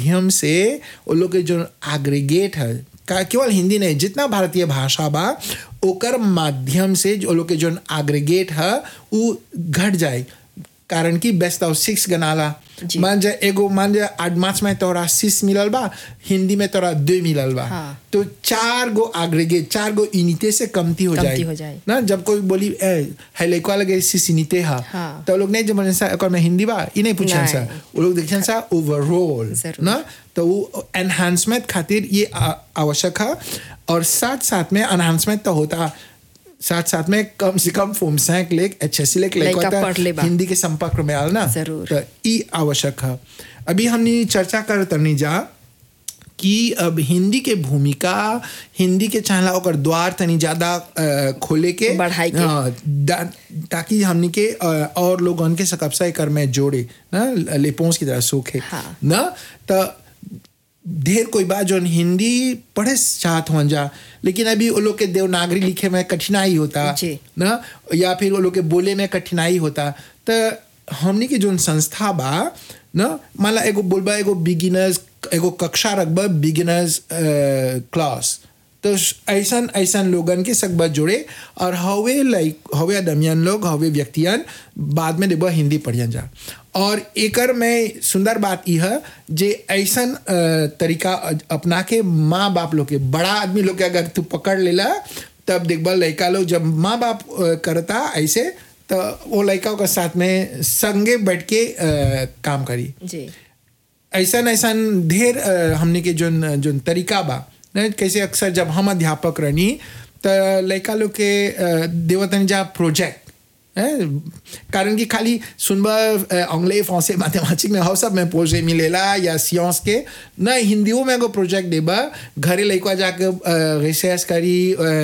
माध्यम से वो लोग के जो एग्रीगेट है केवल हिंदी नहीं जितना भारतीय भाषा बा ओकर माध्यम से जो लोग के जो एग्रीगेट है वो घट जाए कारण कि बेस्ट ऑफ 6 गनाला मान जा 8 मार्च में तोरा 6 मिलल बा हिंदी में तोरा 2 मिलल बा तो 4 गो एग्रीगेट 4 गो यूनिटे से कमती हो जाए ना जब कोई बोली है लेको लगे 6 यूनिटे हा तो लोग नहीं जब सा अगर में हिंदी बा ये नहीं पूछन सा वो लोग देखन सा ओवरऑल ना तो वो एनहांसमेंट खातिर ये आवश्यक है और साथ साथ में एनहांसमेंट तो होता साथ में कम से कम फॉर्म 5 लेक HSC लेक हिंदी के संपर्क में आल ना तो ई आवश्यक है। अभी हमने चर्चा कर तनी जा कि अब हिंदी के भूमिका हिंदी के चाहला और द्वार तनी ज्यादा खोले के बढ़ाई के ताकि हमनी के और लोगन के सकपसा कर में जोड़े ना लेपोंस की तरह सोखे ना तो ढेर कोई बात जो हिंदी पढ़े चाहत हो जा लेकिन अभी वो लोग के देवनागरी लिखे में कठिनाई होता ना या फिर वो लोग के बोले में कठिनाई होता तो हमनी की जो संस्था बा ना माला एगो बोलबा एगो बिगिनर्स एगो कक्षा रखबा बिगिनर्स क्लास तो ऐसा लोगन के सकबा जोड़े और हवे अदमियन लोग हवे व्यक्तियन बाद में देखबा हिंदी पढ़ियन जा और एकर में सुंदर बात यह है जे ऐसा तरीका अपना के माँ बाप लोग के बड़ा आदमी लोग के अगर तू पकड़ लेला तब देखबा लड़का लोग जब माँ बाप करता ऐसे तो वो लड़का के साथ में संगे बैठ के काम करी ऐसा ढेर हमने के जो तरीका बा कैसे अक्सर जब हम अध्यापक रहनी तो लड़का लोग के देवतन जा प्रोजेक्ट कारण कि खाली सुनबा अंग्रेजी फ्रांसे मैथमेटिक्स में सब में पोजे मिलेला या साइंस के न हिंदियों में एगो प्रोजेक्ट देबा घरे लइका जाके रिसर्च करी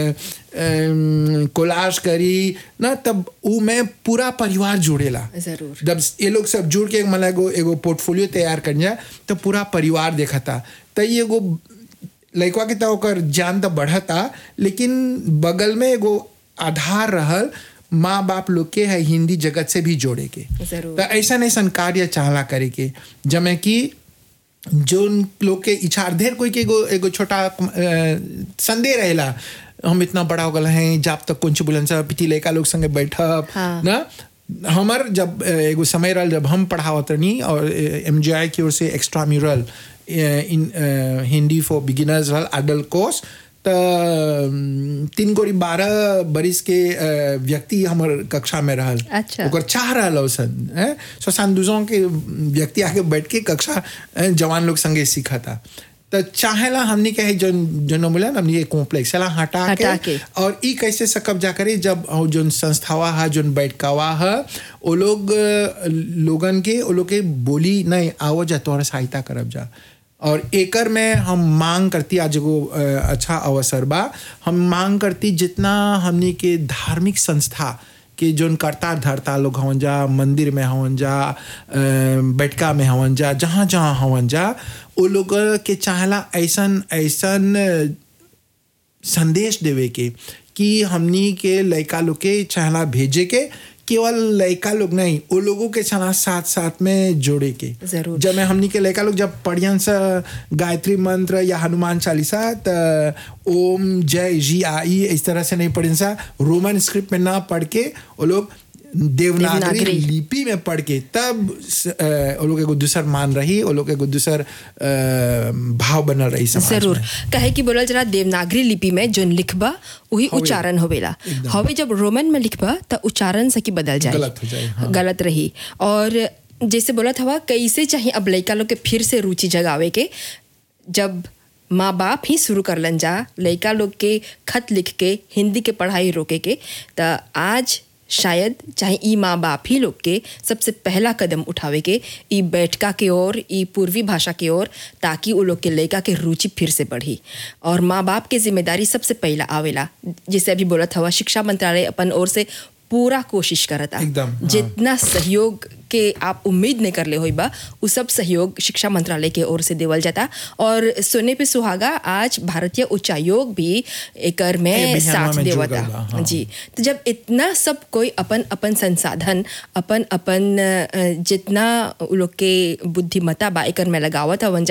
कोलाज करी ना तब उ में पूरा परिवार जुड़ेला जरूर जब ये लोग सब जुड़ के मतलब एगो पोर्टफोलियो तैयार कर जा तो पूरा परिवार देखता तो ये एगो लइका के तो ज्ञान तो बढ़ता लेकिन बगल में एगो आधार रहल माँ बाप लोग के है हिंदी जगत से भी जोड़े के तो ऐसा कार्य चाहला करे के जमे कि जो लोग के इच्छा ढेर कोई के एगो छोटा संदेह रहेला हम इतना बड़ा हो गए हैं जब तक कुछ बुलन सा पिटी लड़का लोग संगे बैठब ना हमार जब एगो समय रहा जब हम पढ़ावत रही और MGI की ओर से extra mural in Hindi for beginners रहल एडल्ट कोर्स तो 3-12 बरिस के व्यक्ति हमार कक्षा में रहल ओकर चाह रहल सन 72 के व्यक्ति आके बैठ के कक्षा जवान लोग संगे सीखा था तो चाहेला हमने कहे जो बोला ना हमने कॉम्प्लेक्स ला हटा के और ई कैसे सकब जा करे जब जो संस्थावा है जो बैठकावा है वो लोगन के वो लोग के बोली नहीं आओ जा तोहरा सहायता करब जा और एकर में हम मांग करती आज को अच्छा अवसर बा हम मांग करती जितना हमने के धार्मिक संस्था के जोन करता धरता लोग हवन जा मंदिर में हवन जा बैठका में हवन जा जहाँ जहाँ हवन जा वो लोग के चाहला ऐसा संदेश देवे के कि हमनी के लड़का लोग के चाहला भेजे के केवल लड़का लोग नहीं वो लोगों के साथ साथ में जोड़े के जरूर जब मैं हमनी के लड़का लोग जब पढ़ियन सा गायत्री मंत्र या हनुमान चालीसा तो ओम जय जी आई इस तरह से नहीं पढ़ियन सा रोमन स्क्रिप्ट में ना पढ़ के वो लोग देवनागरी लिपि में पढ़ के तब वो लोग एगो दूसर मान रही वो लोग एगो दूसर भाव बनल रही समाज जरूर कहे कि बोलल जरा देवनागरी लिपि में जोन लिखबा वही उच्चारण होवेला हवे जब रोमन में लिखबा तो उच्चारण सकी बदल जाए गलत हो जाए गलत रही और जैसे बोला था कैसे चाहिए अब लड़का लोग के फिर से रुचि जगावे के जब माँ बाप ही शुरू कर लन जा लड़का लोग के खत लिख के हिंदी के पढ़ाई रोके के तो आज शायद चाहे ई माँ बाप ही लोग के सबसे पहला कदम उठावे के ई बैठका के ओर ई पूर्वी भाषा के ओर ताकि वो लोग के लड़का के रुचि फिर से बढ़ी और माँ बाप के जिम्मेदारी सबसे पहला आवेला जैसे अभी बोला था शिक्षा मंत्रालय अपन ओर से पूरा कोशिश करता जितना सहयोग के आप उम्मीद नहीं कर ले होई बा वो सब सहयोग शिक्षा मंत्रालय के ओर से देवल जाता और सोने पे सुहागा आज भारतीय उच्चायोग भी एकर में साथ देवता जी तो जब इतना सब कोई अपन अपन संसाधन अपन अपन जितना लोग के बुद्धिमत्ता बा एकर में लगावत हवन